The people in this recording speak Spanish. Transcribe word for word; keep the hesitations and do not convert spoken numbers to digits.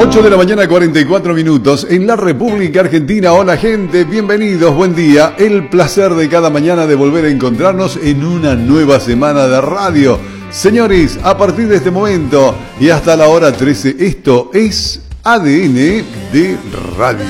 ocho de la mañana, cuarenta y cuatro minutos en la República Argentina. Hola gente, bienvenidos, buen día. El placer de cada mañana de volver a encontrarnos en una nueva semana de radio. Señores, a partir de este momento y hasta la hora trece, esto es A D N de Radio.